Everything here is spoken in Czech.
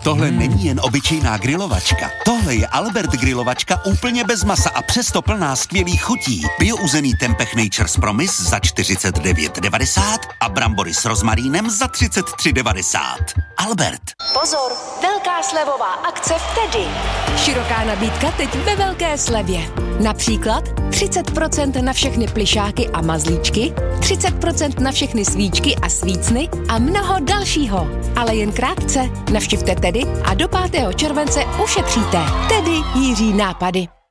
Tohle není jen obyčejná grilovačka. Tohle je Albert grilovačka úplně bez masa a přesto plná skvělých chutí. Biouzený Tempeh Nature's Promise za 49,90 a brambory s rozmarínem za 33,90. Albert. Pozor, velká slevová akce v Tedy. Široká nabídka teď ve velké slevě. Například 30% na všechny plyšáky a mazlíčky, 30% na všechny svíčky a svícny a mnoho dalšího. Ale jen krátce. Navštivte Tedy a do 5. července ušetříte. Tedy Jiří nápady.